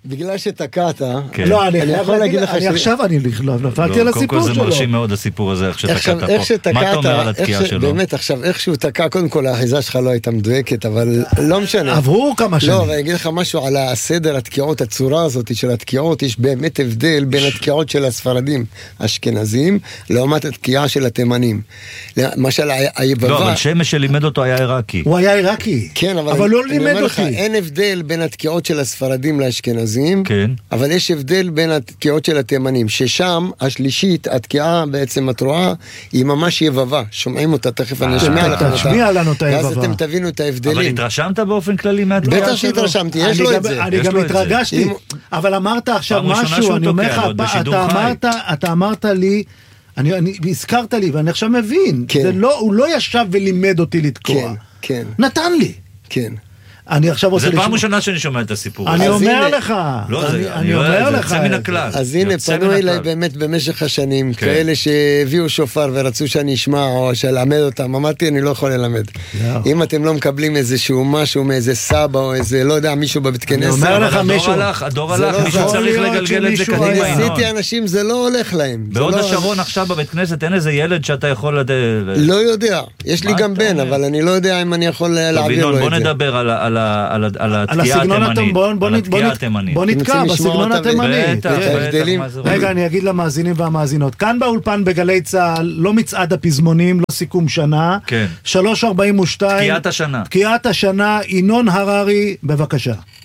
בגלל שתקעת, לא, אני יכול להגיד לך עכשיו אני נפלתי על הסיפור שלו. קודם כל זה מרשים מאוד הסיפור הזה, איך שתקעת פה. מה אתה אומר על התקיעה שלו? באמת, עכשיו, איך שהוא תקע, קודם כל האחיזה שלך לא הייתה מדויקת, אבל לא משנה. עברו כמה שנים. לא, אני אגיד לך משהו על הסדר התקיעות, הצורה הזאת של התקיעות, יש באמת הבדל בין התקיעות של הספרדים האשכנזים, לעומת התקיעה של התימנים. למשל, היבבה... לא, אבל שמש שלימד אותו היה עיראקי. הוא היה עיראקי. כן, אבל לא לימד אותי. אין הבדל בין התקיעות של הספרדים לאשכנזים, כן. אבל יש הבדל בין התקיעות של התימנים, ששם השלישית, התקיעה בעצם התרועה, היא ממש יבבה. שומעים אותה, תכף אני אשמע לכם אותה. תשמיע לנו את היבבה. ואז אתם תבינו את ההבדלים. אבל התרשמת באופן כללי מהתקיעה שלו? בטח שהתרשמתי, יש לו את זה. אני גם התרגשתי, אבל אמרת עכשיו משהו, אני אומר לך, אתה אמרת לי, אני הזכרת לי, ואני עכשיו מבין, הוא לא ישב ולימד אותי לתקוע. כן. נתן לי. כן. אני עכשיו רוצה זה פעם ראשונה שאני שומע את הסיפור. אני אומר לך. אני אומר לך. זה מן הכלל. אז הנה, פנו אליי באמת במשך השנים, כאלה שהביאו שופר ורצו שאני אשמע או שלמד אותם. אמרתי, אני לא יכול ללמד. אם אתם לא מקבלים איזשהו משהו מאיזה סבא או איזה, לא יודע, מישהו בבית כנסת. אני אומר לך מישהו. הדור הלך, מישהו צריך לגלגל את זה קדימה. אני עשיתי אנשים, זה לא הולך להם. בעוד השרון עכשיו בבית כנסת, אין איזה ילד שאתה יכול... לא יודע. יש לי גם בן, אבל אני לא יודע אם אני יכול להעביר לו את זה. בוא נדבר על התקיעה התימנית. בוא נתקע בסגנון התימני. רגע, אני אגיד למאזינים והמאזינות. כאן באולפן בגלי צהל, לא מצעד הפזמונים, לא סיכום שנה. 3:42. תקיעת השנה. תקיעת השנה, ינון הררי, בבקשה.